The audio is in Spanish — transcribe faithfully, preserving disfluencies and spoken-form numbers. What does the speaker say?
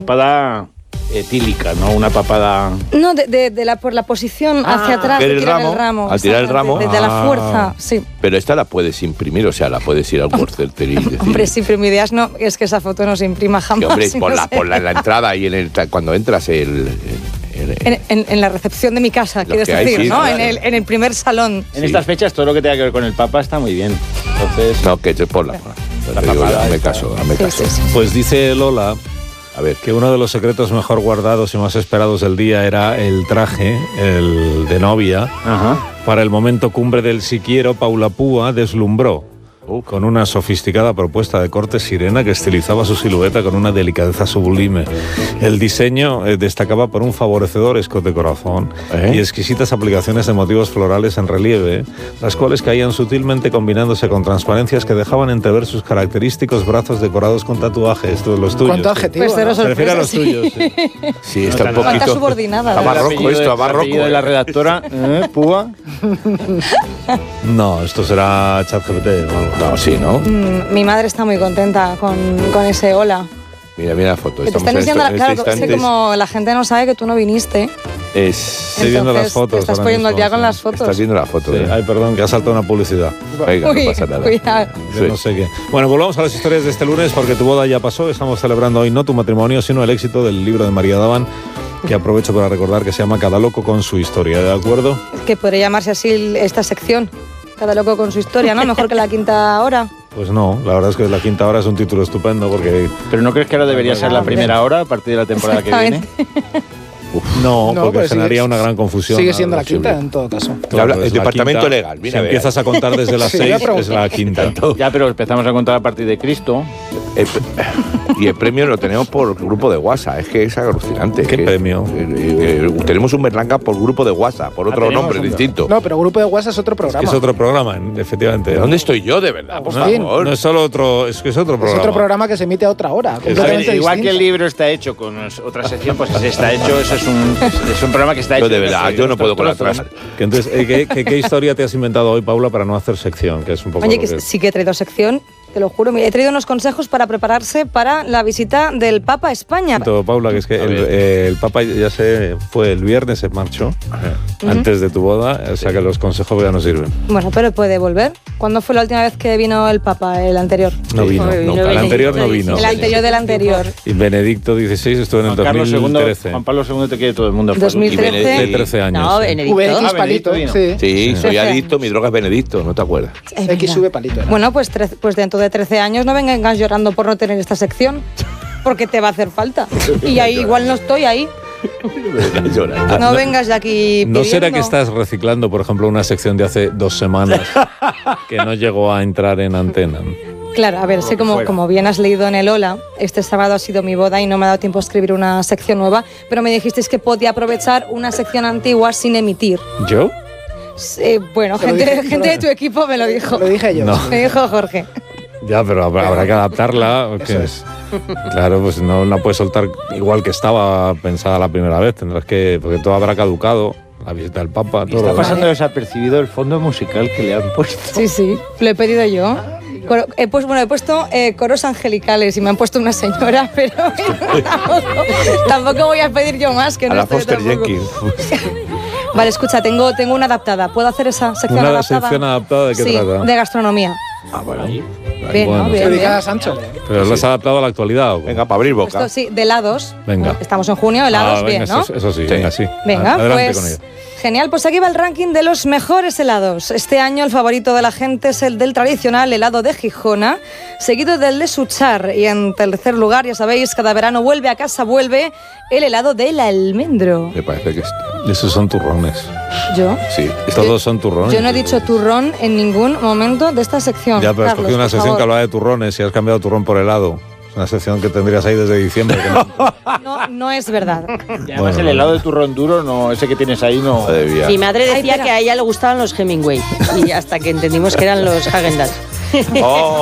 Papada etílica, ¿no? Una papada... No, de, de, de la, por la posición ah, hacia atrás, de el tirar ramo, el ramo. al tirar el ramo. De, de, de ah, la fuerza, sí. Pero esta la puedes imprimir, o sea, la puedes ir al Worcester y decir... Hombre, sí, pero mi idea es, no, es que esa foto no se imprima jamás. Que, hombre, si por, no la, por la, la entrada y en el, cuando entras el... el, el en, en, en la recepción de mi casa, quieres hay, decir, sí, ¿no? claro. En, el, en el primer salón. En sí. estas fechas todo lo que tenga que ver con el Papa está muy bien. Entonces... No, que es por la... la papada, hazme caso, hazme Sí, caso. sí, sí. Pues dice Lola... A ver, que uno de los secretos mejor guardados y más esperados del día era el traje, el de novia. Ajá. Para el momento cumbre del Si Quiero, Paula Púa deslumbró uh. con una sofisticada propuesta de corte sirena que estilizaba su silueta con una delicadeza sublime. El diseño eh, destacaba por un favorecedor escote corazón ¿Eh? y exquisitas aplicaciones de motivos florales en relieve, las cuales caían sutilmente combinándose con transparencias que dejaban entrever sus característicos brazos decorados con tatuajes, todos los tuyos. ¿Cuánto adjetivo? Pues cero Se refiere a los sí. tuyos. Sí, sí está no, un poquito... ¿Cuánta subordinada? A barroco esto, a barroco. ¿El de la redactora? ¿Eh? ¿Púa? No, esto será ChatGPT o algo. No, sí, ¿no? Mm, mi madre está muy contenta con, con ese hola. Mira, mira la foto. Que te están enseñando, la, claro, es que como la gente no sabe que tú no viniste. Es... Estoy viendo las fotos. Te estás ahora poniendo mismo, al día con sí. las fotos. Estás viendo la foto. Sí. ¿eh? Ay, perdón, que ha saltado una publicidad. Venga, Uy, no pasa nada. Cuidado. Yo Sí. no sé qué. Bueno, volvamos a las historias de este lunes porque tu boda ya pasó. Estamos celebrando hoy no tu matrimonio, sino el éxito del libro de María Daván, que aprovecho para recordar que se llama Cada loco con su historia, ¿de acuerdo? Que podría llamarse así esta sección. Cada loco con su historia, ¿no? Mejor que la quinta hora. Pues no, la verdad es que la quinta hora es un título estupendo porque... ¿Pero no crees que ahora debería ser la primera hora a partir de la temporada que viene? Uf, no, No, porque pero generaría sigue- una gran confusión. Sigue siendo la Algo quinta posible. en todo caso. Habla- es el la departamento quinta. legal, mira, Si a ver. empiezas a contar desde las Sí, seis, ya pregunto. es la quinta. Ya, pero empezamos a contar a partir de Cristo. El pre- y el premio lo tenemos por grupo de WhatsApp. Es que es alucinante. ¿Qué que- premio? eh, eh, tenemos un Berlanga por grupo de WhatsApp, por otro Ah, tenemos nombre un- distinto. No, pero Grupo de WhatsApp es otro Es programa. que es otro programa, efectivamente. ¿De dónde estoy yo, de verdad? Por Agustín, favor. No es solo otro, es que es otro Es programa. otro programa que se emite a otra hora. A ver, completamente igual que el distinto. libro está hecho con otra sección, pues si está hecho, eso es un, es un programa que está hecho... Yo de verdad, yo no puedo con la trozo. trasca. Que entonces, eh, ¿qué, qué, qué historia te has inventado hoy, Paula, para no hacer sección? Que es un poco Oye, lo que que- sí que he traído sección, te lo juro. Mira, he traído unos consejos para prepararse para la visita del Papa a España. Todo, Paula, que es que A el, ver. eh, el Papa ya se fue el viernes, se marchó antes de tu boda, o sea que los consejos ya no sirven. Bueno, pero puede volver. ¿Cuándo fue la última vez que vino el Papa, el anterior? No Sí. vino, Joder, nunca. vino El anterior no Benedicto vino. El anterior del anterior. Y Benedicto dieciséis estuvo en el Juan Carlos dos mil segundo, trece. Juan Pablo segundo te quiere todo el mundo. dos mil trece. Y Benedicto- De trece años. No, sí. Benedicto. V X Ah, palito, Benedicto sí. Sí, soy trece adicto, mi droga es Benedicto, ¿no te acuerdas? Es X verdad. sube palito. era. Bueno, pues, tre- pues dentro de trece años no vengas llorando por no tener esta sección, porque te va a hacer falta. Y ahí igual no estoy ahí. Llora. No vengas de aquí ¿No será pidiendo. que estás reciclando, por ejemplo, una sección de hace dos semanas que no llegó a entrar en antena? Claro, a ver, sé como, fuera. como bien has leído en el Hola, este sábado ha sido mi boda y no me ha dado tiempo a escribir una sección nueva, pero me dijisteis que podía aprovechar una sección antigua sin emitir. ¿Yo? Eh, bueno, Te lo gente, dije, te gente lo- de tu equipo me lo dijo. Lo dije yo. No. Me dijo Jorge. Ya, pero habrá, habrá que adaptarla. ¿o qué? Eso es. Claro, pues no la puedes soltar igual que estaba pensada la primera vez. Tendrás que, porque todo habrá caducado. La visita del Papa, todo. Está lo pasando desapercibido el fondo musical que le han puesto. Sí, sí, lo he pedido yo. Coro- he puesto, bueno, he puesto eh, coros angelicales y me han puesto una señora, pero tampoco, tampoco voy a pedir yo más que A no la estoy Foster tampoco. Jenkins. Vale, escucha, tengo, tengo una adaptada. ¿Puedo hacer esa sección ¿Una adaptada? sección adaptada de qué sí, trata? de gastronomía. Ah, bueno. Bien, Bueno, ¿no? sí. Bien, Lo bien. dije a Sancho. Pero lo has adaptado a la actualidad. ¿o cómo? Venga, para abrir boca. Esto sí, de helados. Venga. Estamos en junio, helados, Ah, bien, venga, ¿no? Eso, eso sí, Sí. venga, sí. Venga, Adelante pues con ello. genial. Pues aquí va el ranking de los mejores helados. Este año el favorito de la gente es el del tradicional helado de Gijona, seguido del de Suchar. Y en tercer lugar, ya sabéis, cada verano vuelve a casa, vuelve el helado del almendro. Me parece que es... Esos son turrones. ¿Yo, Sí. Todos son turrones. yo no he dicho turrón en ningún momento de esta sección. Ya, pero has Carlos, cogido una por sección favor. que hablaba de turrones y has cambiado turrón por helado. Es una sección que tendrías ahí desde diciembre. que no- No, no es verdad. Y además Bueno, el helado de turrón duro, no, ese que tienes ahí, no... Madre mía. Mi madre decía Ay, espera. que a ella le gustaban los Hemingway y hasta que entendimos que eran los Häagen-Dazs. Oh.